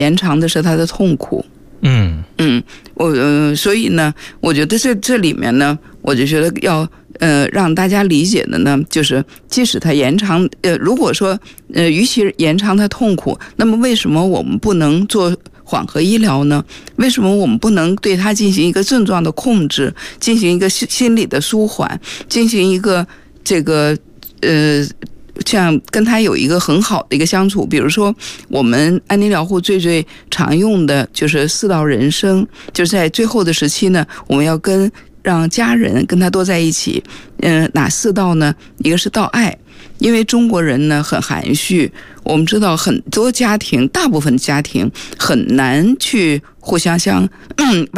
延长的是他的痛苦。所以呢，我觉得这里面呢，我就觉得要让大家理解的呢，就是即使他延长，如果说与其延长他痛苦，那么为什么我们不能做缓和医疗呢？为什么我们不能对他进行一个症状的控制，进行一个心理的舒缓，进行一个这个像跟他有一个很好的一个相处？比如说我们安宁疗护最常用的就是4道人生，就是在最后的时期呢，我们要让家人跟他多在一起。哪4道呢？一个是道爱，因为中国人呢很含蓄，我们知道很多家庭，大部分家庭很难去互相